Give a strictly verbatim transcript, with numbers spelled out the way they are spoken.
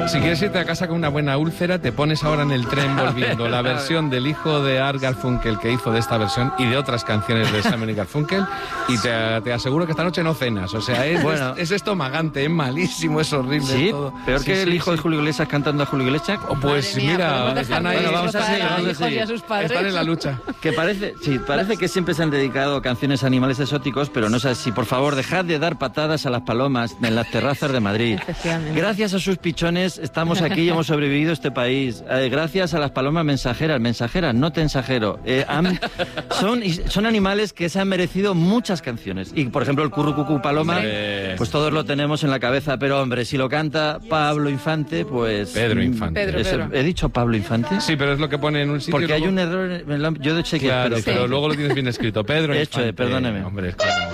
Si quieres irte a casa con una buena úlcera, te pones ahora en el tren volviendo la versión del hijo de Art Garfunkel que hizo de esta versión y de otras canciones de Simon y Garfunkel, y te, te aseguro que esta noche no cenas. O sea, es, bueno. es, es estomagante, es malísimo, es horrible. ¿Sí? Todo. ¿Peor sí, que sí, el hijo sí. de Julio Iglesias cantando a Julio Iglesias? Oh, pues mía, mira, están ahí. Bueno, vamos a seguir, vamos a seguir. Están en la lucha. Que parece, sí, parece que siempre se han dedicado canciones a animales exóticos, pero no es así. Por favor, dejad de dar patadas a las palomas en las terrazas de Madrid. Gracias a sus pichones estamos aquí y hemos sobrevivido a este país. Eh, gracias a las palomas mensajeras, mensajeras, no tensajero. Eh, han, son, son animales que se han merecido muchas canciones. Y, por ejemplo, el currucucú paloma, sí. pues todos lo tenemos en la cabeza. Pero, hombre, si lo canta Pablo Infante, pues... Pedro Infante. Pedro, es el, Pedro. ¿He dicho Pablo Infante? Sí, pero es lo que pone en un sitio. Porque luego... hay un error... En la, yo sé que claro, es pero sí. luego lo tienes bien escrito. Pedro Hecho, Infante. perdóneme. Hombre, claro.